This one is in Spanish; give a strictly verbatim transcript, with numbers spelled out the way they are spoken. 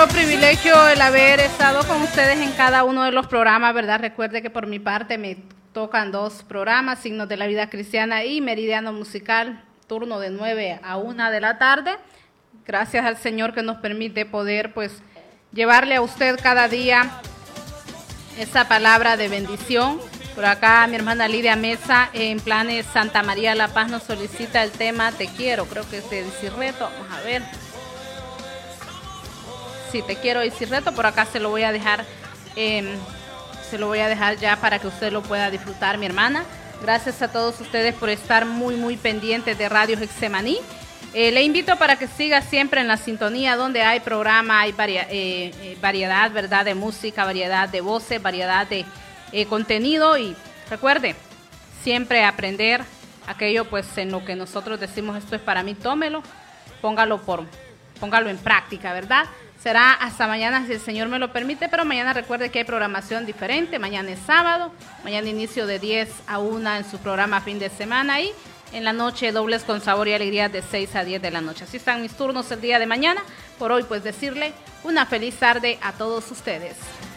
verdadero privilegio el haber estado con ustedes en cada uno de los programas, ¿verdad? Recuerde que por mi parte me tocan dos programas, Signos de la Vida Cristiana y Meridiano Musical, turno de nueve a una de la tarde. Gracias al Señor que nos permite poder, pues, llevarle a usted cada día esa palabra de bendición. Por acá mi hermana Lidia Mesa en Planes Santa María La Paz nos solicita el tema Te Quiero, creo que es de Isirreto, vamos a ver. Sí, Te Quiero Isirreto, por acá se lo voy a dejar, eh, se lo voy a dejar ya para que usted lo pueda disfrutar, mi hermana. Gracias a todos ustedes por estar muy muy pendientes de Radio Getsemaní. Eh, le invito para que siga siempre en la sintonía donde hay programa, hay varia, eh, eh, variedad, ¿verdad?, de música, variedad de voces, variedad de eh, contenido. Y recuerde, siempre aprender aquello, pues, en lo que nosotros decimos, esto es para mí, tómelo, póngalo, por, póngalo en práctica, ¿verdad? Será hasta mañana si el Señor me lo permite, pero mañana recuerde que hay programación diferente. Mañana es sábado, mañana inicio de diez a una en su programa fin de semana y en la noche dobles con sabor y alegría de seis a diez de la noche. Así están mis turnos el día de mañana. Por hoy, pues, decirle una feliz tarde a todos ustedes.